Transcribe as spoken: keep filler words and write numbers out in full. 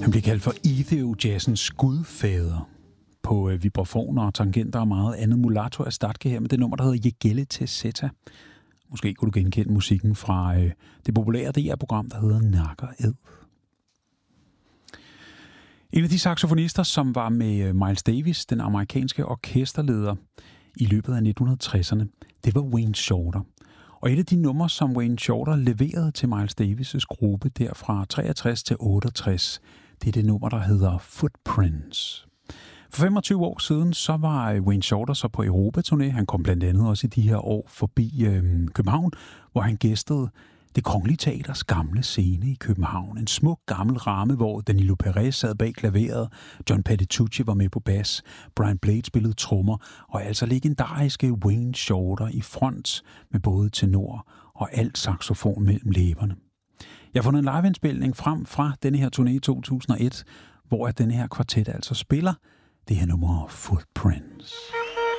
Han bliver kaldt for Ethio-jazzens gudfader på øh, vibrafoner og tangenter og meget andet. Mulatto Astatke her med det nummer, der hedder Jegele Teseta. Måske kunne du genkende musikken fra øh, det populære D R-program, der hedder Nak og Æd. En af de saxofonister, som var med Miles Davis, den amerikanske orkesterleder, i løbet af nitten tresserne, det var Wayne Shorter. Og et af de numre, som Wayne Shorter leverede til Miles Davis' gruppe der fra treogtres til otteogtres, det er det nummer, der hedder Footprints. For femogtyve år siden, så var Wayne Shorter så på Europaturné. Han kom blandt andet også i de her år forbi øh, København, hvor han gæstede Det Kongelige Teaters gamle scene i København. En smuk gammel ramme, hvor Danilo Perez sad bag klaveret, John Patitucci var med på bas, Brian Blade spillede trommer, og altså legendariske Wayne Shorter i front med både tenor og alt saxofon mellem læberne. Jeg har fundet en liveindspilning frem fra denne her turné i to tusind og et, hvor denne her kvartet altså spiller det her nummer Footprints.